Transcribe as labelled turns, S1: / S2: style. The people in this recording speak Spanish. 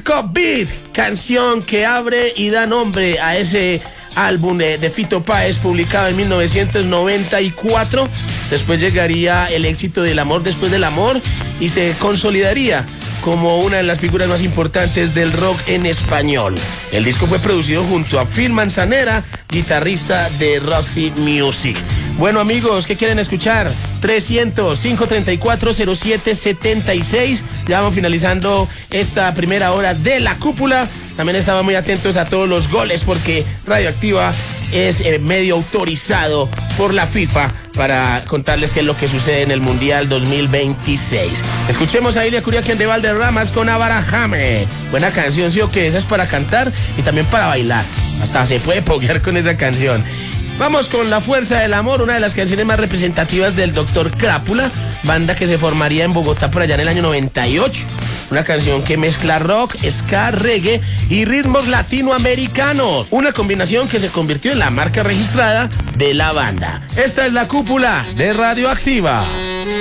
S1: Circo Beat, canción que abre y da nombre a ese álbum de Fito Páez, publicado en 1994. Después llegaría el éxito del Amor después del amor y se consolidaría como una de las figuras más importantes del rock en español. El disco fue producido junto a Phil Manzanera, guitarrista de Roxy Music. Bueno, amigos, ¿qué quieren escuchar? 300-534-0776. Ya vamos finalizando esta primera hora de La Cúpula. También estaba muy atentos a todos los goles porque Radioactiva es medio autorizado por la FIFA para contarles qué es lo que sucede en el Mundial 2026. Escuchemos a Ilia Curiaquian de Valderramas con Abarajame. Buena canción, sí o qué, esa es para cantar y también para bailar. Hasta se puede poguear con esa canción. Vamos con La Fuerza del Amor, una de las canciones más representativas del Dr. Crápula, banda que se formaría en Bogotá por allá en el año 98. Una canción que mezcla rock, ska, reggae y ritmos latinoamericanos. Una combinación que se convirtió en la marca registrada de la banda. Esta es La Cúpula de Radioactiva.